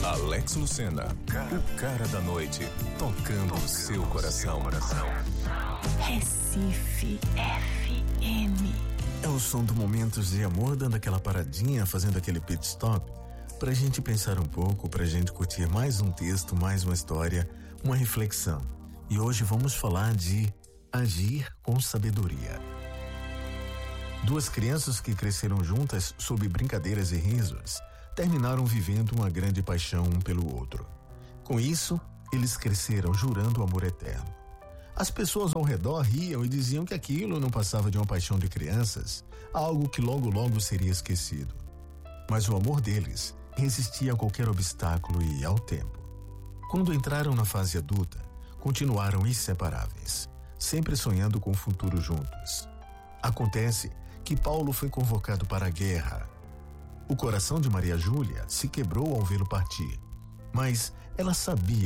Alex Lucena, o cara da noite, tocando o seu coração. Recife FM. É o som do Momentos de Amor, dando aquela paradinha, fazendo aquele pit stop, pra gente pensar um pouco, pra gente curtir mais um texto, mais uma história, uma reflexão. E hoje vamos falar de agir com sabedoria. Duas crianças que cresceram juntas sob brincadeiras e risos, terminaram vivendo uma grande paixão um pelo outro. Com isso, eles cresceram jurando amor eterno. As pessoas ao redor riam e diziam que aquilo não passava de uma paixão de crianças, algo que logo logo seria esquecido. Mas o amor deles resistia a qualquer obstáculo e ao tempo. Quando entraram na fase adulta, continuaram inseparáveis, sempre sonhando com o futuro juntos. Acontece que Paulo foi convocado para a guerra. O coração de Maria Júlia se quebrou ao vê-lo partir, mas ela sabia